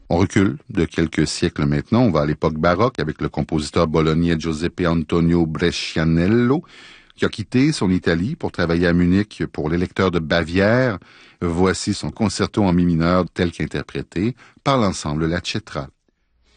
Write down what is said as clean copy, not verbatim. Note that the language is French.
On recule de quelques siècles maintenant, on va à l'époque baroque avec le compositeur bolognais Giuseppe Antonio Brescianello, qui a quitté son Italie pour travailler à Munich pour l'électeur de Bavière. Voici son concerto en mi mineur tel qu'interprété par l'ensemble La Cetra.